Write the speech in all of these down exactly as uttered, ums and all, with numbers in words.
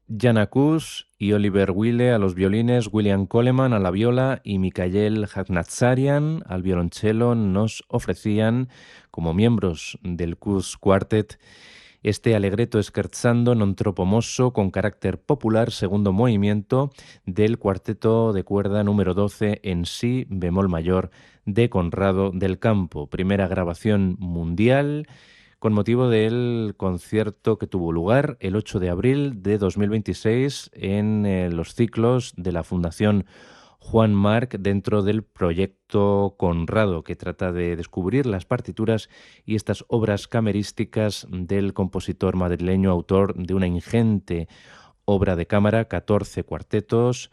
Jana Kus y Oliver Wille a los violines, William Coleman a la viola y Mikhail Khatnatsarian al violonchelo nos ofrecían, como miembros del Kus Quartet, este allegretto scherzando non troppo mosso con carácter popular, segundo movimiento del cuarteto de cuerda número doce en si bemol mayor de Conrado del Campo, primera grabación mundial con motivo del concierto que tuvo lugar el ocho de abril de dos mil veintiséis en eh, los ciclos de la Fundación Juan Marc dentro del proyecto Conrado, que trata de descubrir las partituras y estas obras camerísticas del compositor madrileño, autor de una ingente obra de cámara, catorce cuartetos,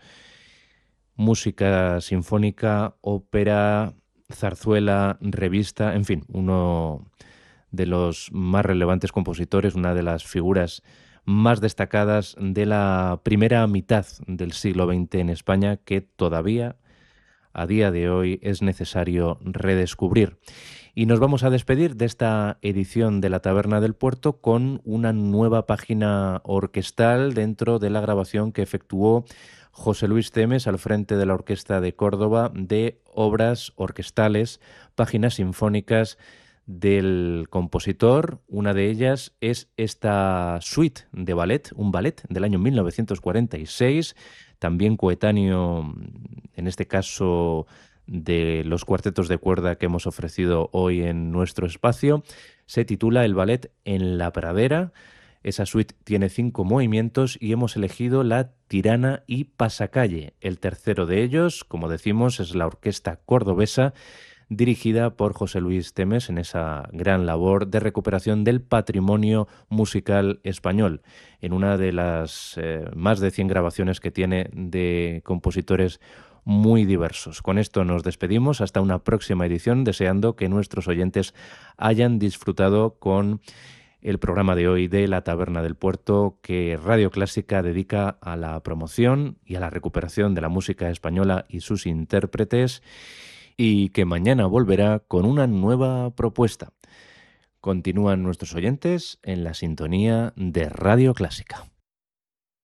música sinfónica, ópera, zarzuela, revista, en fin, uno de los más relevantes compositores, una de las figuras más destacadas de la primera mitad del siglo veinte en España, que todavía a día de hoy es necesario redescubrir. Y nos vamos a despedir de esta edición de La Taberna del Puerto con una nueva página orquestal dentro de la grabación que efectuó José Luis Temes al frente de la Orquesta de Córdoba de obras orquestales, páginas sinfónicas del compositor. Una de ellas es esta suite de ballet, un ballet del año mil novecientos cuarenta y seis, también coetáneo, en este caso, de los cuartetos de cuerda que hemos ofrecido hoy en nuestro espacio. Se titula el ballet En la pradera. Esa suite tiene cinco movimientos y hemos elegido La tirana y Pasacalle. El tercero de ellos, como decimos, es la Orquesta Cordobesa, dirigida por José Luis Temes en esa gran labor de recuperación del patrimonio musical español, en una de las eh, más de cien grabaciones que tiene de compositores muy diversos. Con esto nos despedimos hasta una próxima edición, deseando que nuestros oyentes hayan disfrutado con el programa de hoy de La Taberna del Puerto, que Radio Clásica dedica a la promoción y a la recuperación de la música española y sus intérpretes, y que mañana volverá con una nueva propuesta. Continúan nuestros oyentes en la sintonía de Radio Clásica.